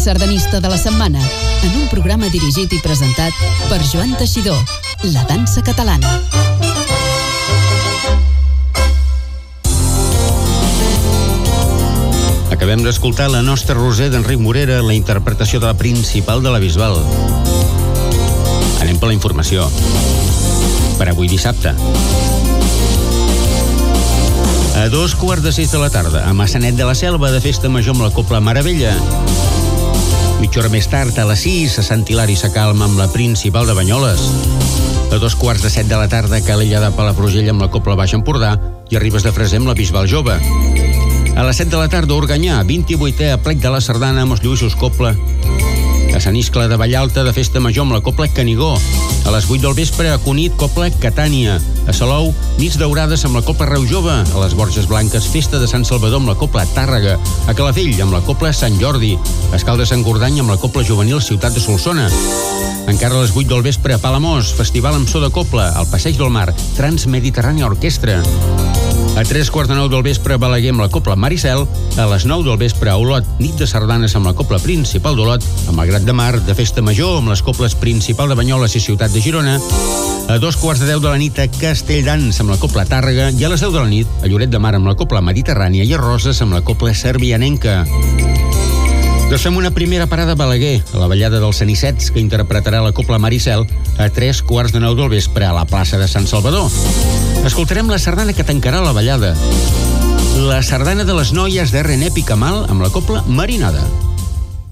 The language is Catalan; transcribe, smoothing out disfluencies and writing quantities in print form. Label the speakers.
Speaker 1: sardanista de la setmana, en un programa dirigit i presentat per Joan Teixidor, La dansa catalana.
Speaker 2: Acabem d'escoltar la nostra Roser d'Enric Morera, la interpretació de la principal de la Bisbal. Anem per la informació. Per avui dissabte. A 2:15 de la tarda, a Maçanet de la Selva, de festa major amb la Cobla Meravella. Mitja hora més tard, a les 6, a Sant Hilari Sacalm amb la principal de Banyoles. A 2:15 de la tarda, a Calella de Palafrugell amb la Cobla Baix Empordà i a Ribes de Freser amb la Bisbal Jove. A les 7 de la tarda, a Organyà, 28è aplec de la Sardana amb els Lluïsos Cobla. A Sant Iscle de Vallalta, de festa major amb la Cobla Canigó. A les 8 del vespre, a Cunit, Cobla Catània. A Salou, nits daurades amb la Cobla Reu Jove. A les Borges Blanques, festa de Sant Salvador amb la Cobla Tàrrega. A Calafell, amb la Cobla Sant Jordi. A Escaldes Engordany, amb la Cobla Juvenil Ciutat de Solsona. Encara a les 8 del vespre, a Palamós, festival amb so de Cobla. Al Passeig del Mar, Transmediterrània Orquestra. A 3:15 del vespre, a Balaguer amb la Cobla Maricel. A les 9 del vespre, a Olot, nit de sardanes amb la Cobla Principal d'Olot. A Malgrat de Mar, de festa major amb les Cobles Principal de Banyoles i Ciutat de Girona. A 2:10 de la nit, a Castelldans amb la Cobla Tàrrega. I a les 10 de la nit, a Lloret de Mar amb la Cobla Mediterrània i a Roses amb la Cobla Servianenca. Doncs fem una primera parada a Balaguer, a la ballada dels Sanicets, que interpretarà la Cobla Maricel a 3:15 del vespre a la plaça de Sant Salvador. Escoltarem la sardana que tancarà la ballada. La sardana de les noies d'R.N. Picamal amb la Cobla Marinada.